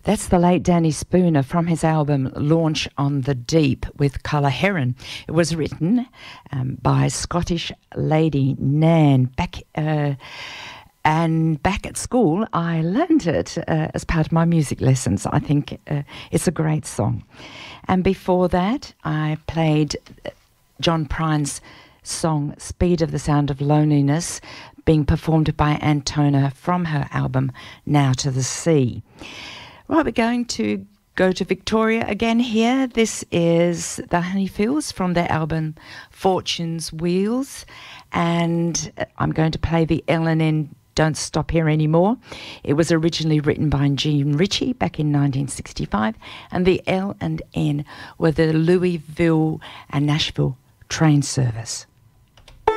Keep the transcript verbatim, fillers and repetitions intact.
That's the late Danny Spooner from his album Launch on the Deep with Colour Heron. It was written um, by Scottish lady Nan. Back uh, and back at school, I learned it uh, as part of my music lessons. I think uh, it's a great song. And before that, I played John Prine's song Speed of the Sound of Loneliness, being performed by Antona from her album Now to the Sea. Right, we're going to go to Victoria again here. This is the Honeyfields from their album Fortune's Wheels, and I'm going to play the L and N Don't Stop Here Anymore. It was originally written by Gene Ritchie back in nineteen sixty-five, and the L and N were the Louisville and Nashville train service.